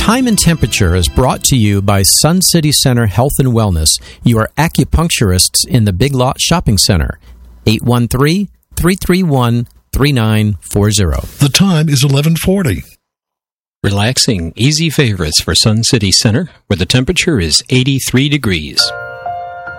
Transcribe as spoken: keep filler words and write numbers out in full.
Time and Temperature is brought to you by Sun City Center Health and Wellness, your acupuncturists in the Big Lot Shopping Center. eight one three, three three one, three nine four zero. The time is eleven forty. Relaxing, easy favorites for Sun City Center, where the temperature is eighty-three degrees.